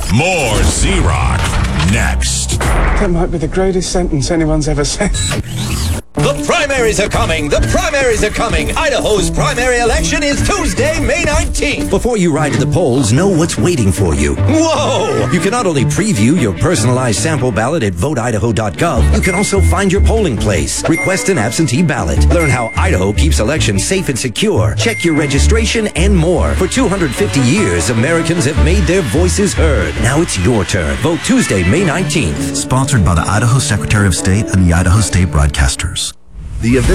More Z-Rock next. That might be the greatest sentence anyone's ever said. The primaries are coming! The primaries are coming! Idaho's primary election is Tuesday, May 19th! Before you ride to the polls, know what's waiting for you. Whoa! You can not only preview your personalized sample ballot at voteidaho.gov, you can also find your polling place, request an absentee ballot, learn how Idaho keeps elections safe and secure, check your registration, and more. For 250 years, Americans have made their voices heard. Now it's your turn. Vote Tuesday, May 19th. Sponsored by the Idaho Secretary of State and the Idaho State Broadcasters. The event